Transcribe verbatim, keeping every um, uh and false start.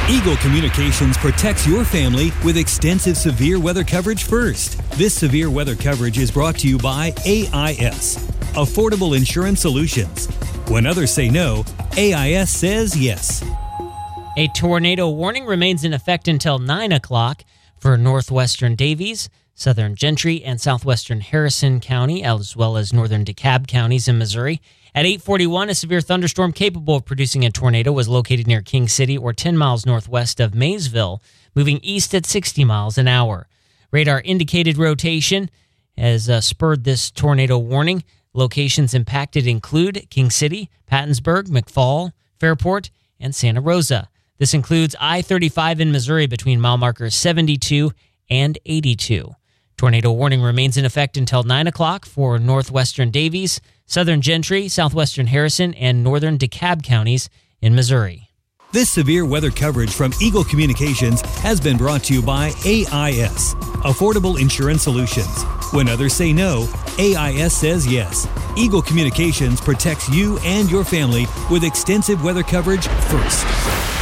Eagle Communications protects your family with extensive severe weather coverage first. This severe weather coverage is brought to you by A I S, Affordable Insurance Solutions. When others say no, A I S says yes. A tornado warning remains in effect until nine o'clock for northwestern Davies, southern Gentry, and southwestern Harrison County, as well as northern DeKalb counties in Missouri. At eight forty-one, a severe thunderstorm capable of producing a tornado was located near King City or ten miles northwest of Maysville, moving east at sixty miles an hour. Radar indicated rotation has uh, spurred this tornado warning. Locations impacted include King City, Pattonsburg, McFall, Fairport, and Santa Rosa. This includes I thirty-five in Missouri between mile markers seventy-two and eighty-two. Tornado warning remains in effect until nine o'clock for northwestern Davies, southern Gentry, southwestern Harrison, and northern DeKalb counties in Missouri. This severe weather coverage from Eagle Communications has been brought to you by A I S, Affordable Insurance Solutions. When others say no, A I S says yes. Eagle Communications protects you and your family with extensive weather coverage first.